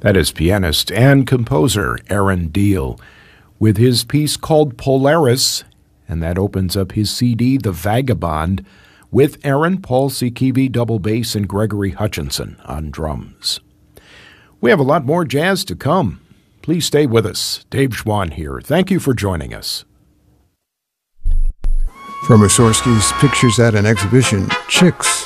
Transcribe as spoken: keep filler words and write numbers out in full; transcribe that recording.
That is pianist and composer Aaron Deal with his piece called Polaris, and that opens up his C D, The Vagabond, with Aaron, Paul Sikivi, double bass, and Gregory Hutchinson on drums. We have a lot more jazz to come. Please stay with us. Dave Schwann here. Thank you for joining us. From Mussorgsky's Pictures at an Exhibition, Chicks